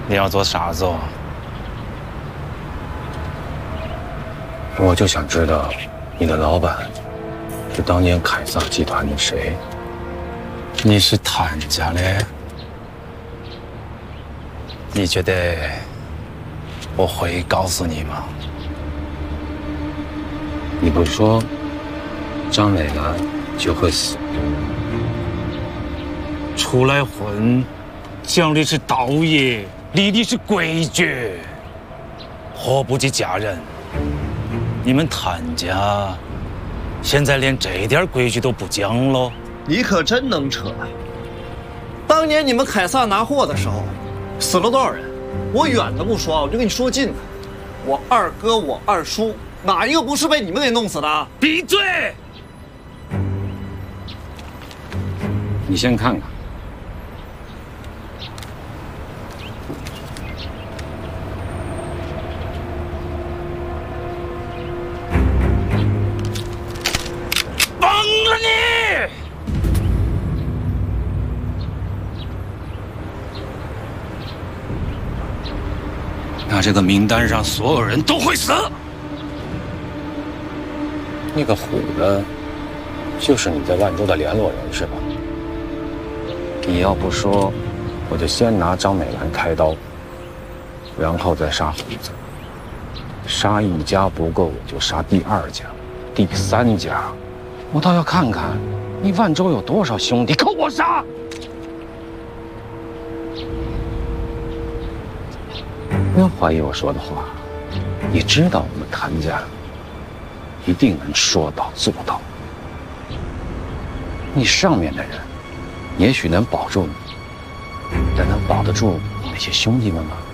你要做啥子哦？ 我就想知道，你的老板是当年凯撒集团的谁？ 你是谭家的，你觉得我会告诉你吗？ 你不说，张美兰就会死。 出来混，讲的是道义，立的是规矩，活不及家人。你们谭家现在连这点规矩都不讲了。 你可真能扯！当年你们凯撒拿货的时候，死了多少人？我远的不说，我就跟你说近的，我二哥、我二叔，哪一个不是被你们给弄死的？ 闭嘴！ 你先看看。 崩了你！那这个名单上所有人都会死。 那个虎的，就是你在万州的联络人是吧？你要不说，我就先拿张美兰开刀，然后再杀虎子。杀一家不够，我就杀第二家、第三家。我倒要看看，你万州有多少兄弟够我杀。不要怀疑我说的话，你知道我们谭家一定能说到做到。你上面的人也许能保住你，但能保得住你那些兄弟们吗？